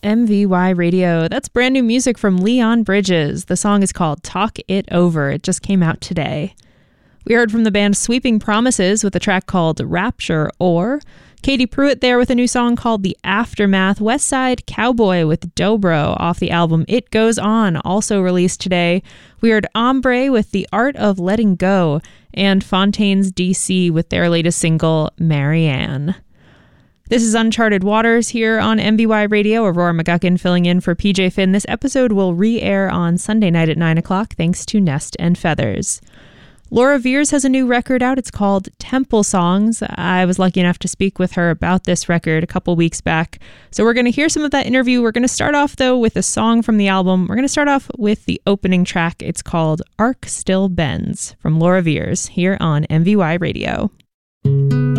MVY Radio. That's brand new music from Leon Bridges. The song is called Talk It Over. It just came out today. We heard from the band Sweeping Promises with a track called Rapture Or. Katie Pruitt there with a new song called The Aftermath. West Side Cowboy with Dobro off the album It Goes On, also released today. We heard Ombre with The Art of Letting Go, and Fontaines DC with their latest single, Marianne. This is Uncharted Waters here on MVY Radio. Aurora McGuckin filling in for PJ Finn. This episode will re-air on Sunday night at 9 o'clock thanks to Nest and Feathers. Laura Veers has a new record out. It's called Temple Songs. I was lucky enough to speak with her about this record a couple weeks back. So we're going to hear some of that interview. We're going to start off, though, with a song from the album. We're going to start off with the opening track. It's called Arc Still Bends from Laura Veers here on MVY Radio.